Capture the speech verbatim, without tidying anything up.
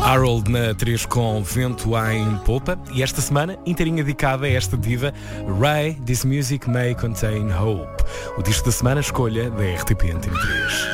Harold na três com Vento em Polpa e esta semana inteirinha dedicada a esta diva Ray, This Music May Contain Hope. O disco da semana escolha da R T P Antena três.